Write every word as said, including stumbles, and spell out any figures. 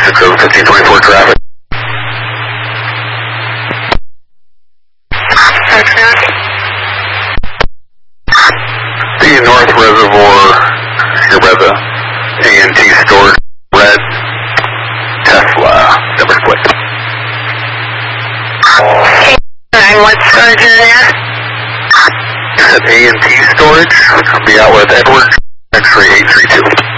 six oh fifteen twenty-four traffic. The North Reservoir, here by the A and T store, red Tesla, number split. nine, what storage is there? At A and T storage, I'll be out with Edward, X-ray eight three two.